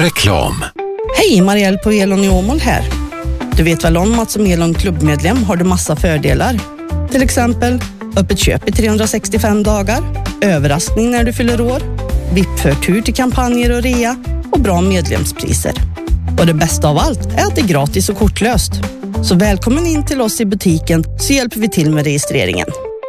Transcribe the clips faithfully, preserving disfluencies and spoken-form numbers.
Reklam. Hej, Marielle på Elon i Åmål här. Du vet väl om att som Elon klubbmedlem har du massa fördelar. Till exempel öppet köp i trehundrasextiofem dagar, överraskning när du fyller år, V I P-förtur till kampanjer och rea och bra medlemspriser. Och det bästa av allt är att det är gratis och kortlöst. Så välkommen in till oss i butiken så hjälper vi till med registreringen.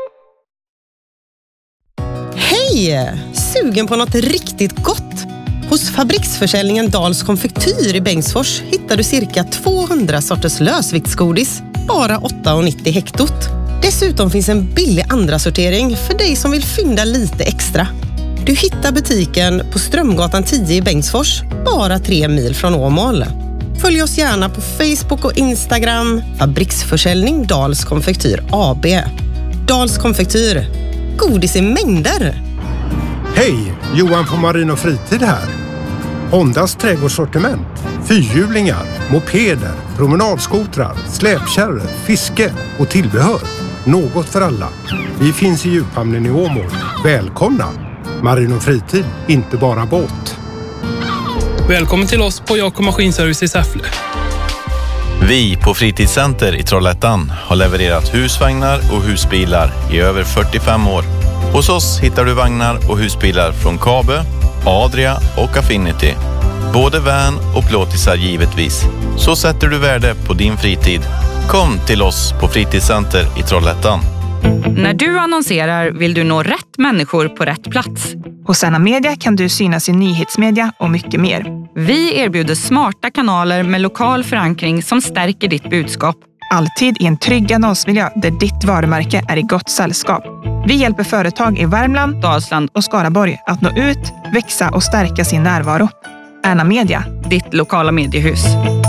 Hej! Sugen på något riktigt gott? Hos fabriksförsäljningen Dals konfektyr i Bengtsfors hittar du cirka tvåhundra sorters lösviktsgodis, bara åtta nittio hektot. Dessutom finns en billig andra sortering för dig som vill fynda lite extra. Du hittar butiken på Strömgatan tio i Bengtsfors, bara tre mil från Åmål. Följ oss gärna på Facebook och Instagram, fabriksförsäljning Dals konfektyr A B. Dals konfektyr, godis i mängder. Hej, Johan på Marin och Fritid här. Hondas trädgårdssortiment, fyrhjulingar, mopeder, promenadskotrar, släpkärror, fiske och tillbehör. Något för alla. Vi finns i djuphamnen i Åmål. Välkomna! Marin och Fritid, inte bara båt. Välkommen till oss på Jakob Maskinservice i Säffle. Vi på Fritidscenter i Trollhättan har levererat husvagnar och husbilar i över fyrtiofem år. Hos oss hittar du vagnar och husbilar från Kabe, Adria och Affinity. Både van och plåtisar givetvis. Så sätter du värde på din fritid. Kom till oss på Fritidscenter i Trollhättan. När du annonserar vill du nå rätt människor på rätt plats. Hos Anna Media kan du synas i nyhetsmedia och mycket mer. Vi erbjuder smarta kanaler med lokal förankring som stärker ditt budskap. Alltid i en trygg annonsmiljö där ditt varumärke är i gott sällskap. Vi hjälper företag i Värmland, Dalsland och Skaraborg att nå ut, växa och stärka sin närvaro. Anna Media, ditt lokala mediehus.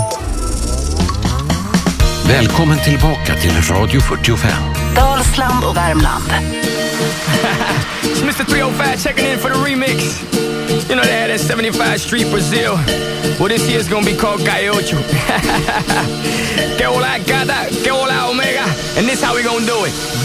Välkommen tillbaka till Radio fyrtiofem. Dalsland och Värmland. It's Mister three oh five checking in for the remix. You know they had that seventy-five Street Brazil. Well, this year's gonna be called Gallo. Que hola gata, que hola omega. And this how we gonna do it.